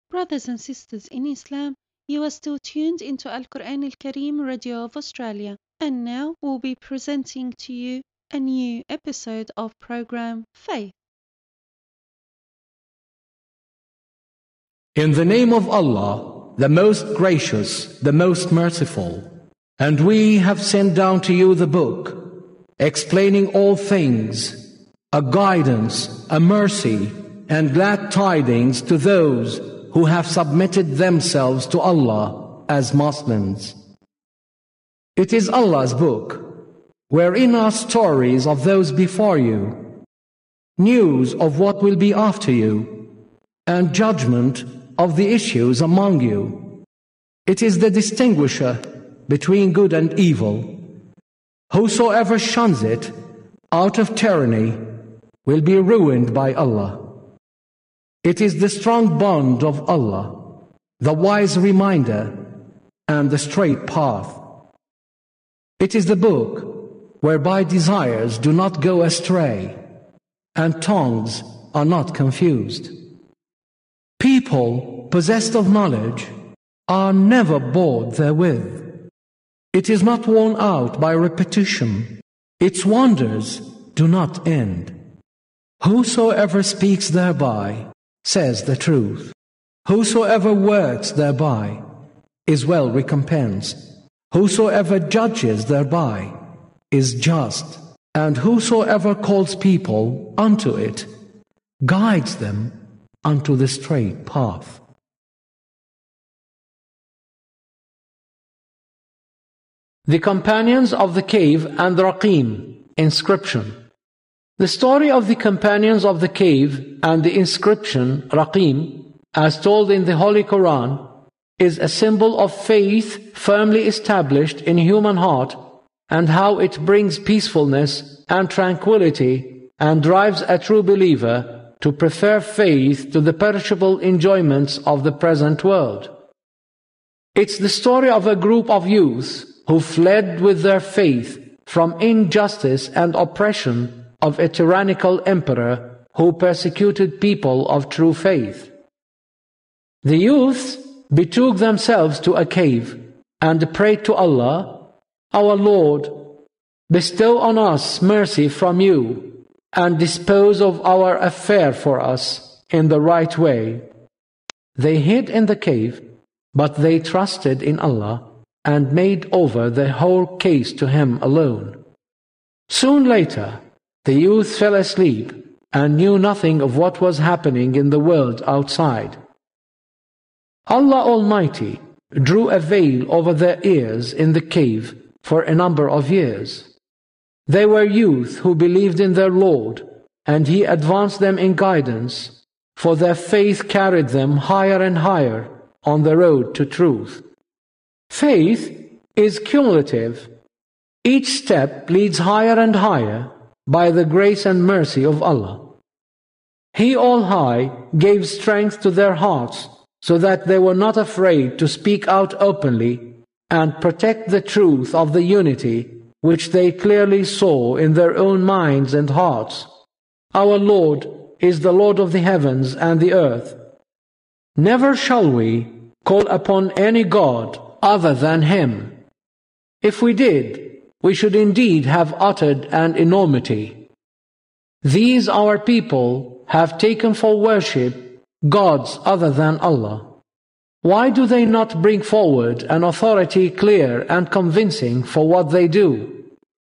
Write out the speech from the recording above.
Brothers and sisters in Islam, you are still tuned into Al Quran Al Kareem Radio of Australia, and now we'll be presenting to you a new episode of program Faith. In the name of Allah, the most gracious, the most merciful. And we have sent down to you the book, explaining all things, a guidance, a mercy, and glad tidings to those who have submitted themselves to Allah as Muslims. It is Allah's book, wherein are stories of those before you, news of what will be after you, and judgment of the issues among you. It is the distinguisher between good and evil. Whosoever shuns it out of tyranny will be ruined by Allah. It is the strong bond of Allah, the wise reminder, and the straight path. It is the book whereby desires do not go astray, and tongues are not confused. People possessed of knowledge are never bored therewith. It is not worn out by repetition. Its wonders do not end. Whosoever speaks thereby says the truth. Whosoever works thereby is well recompensed. Whosoever judges thereby is just. And whosoever calls people unto it guides them unto the straight path. The Companions of the Cave and Raqim. Inscription. The story of the Companions of the Cave and the inscription Raqim, as told in the Holy Quran, is a symbol of faith firmly established in human heart, and how it brings peacefulness and tranquility and drives a true believer to prefer faith to the perishable enjoyments of the present world. It's the story of a group of youths who fled with their faith from injustice and oppression of a tyrannical emperor who persecuted people of true faith. The youths betook themselves to a cave and prayed to Allah, "Our Lord, bestow on us mercy from you and dispose of our affair for us in the right way." They hid in the cave, but they trusted in Allah and made over the whole case to Him alone. Soon later, the youth fell asleep and knew nothing of what was happening in the world outside. Allah Almighty drew a veil over their ears in the cave for a number of years. They were youth who believed in their Lord, and He advanced them in guidance, for their faith carried them higher and higher on the road to truth. Faith is cumulative. Each step leads higher and higher by the grace and mercy of Allah. He All-High gave strength to their hearts so that they were not afraid to speak out openly and protect the truth of the unity which they clearly saw in their own minds and hearts. Our Lord is the Lord of the heavens and the earth. Never shall we call upon any God other than Him. If we did, we should indeed have uttered an enormity. These our people have taken for worship gods other than Allah. Why do they not bring forward an authority clear and convincing for what they do?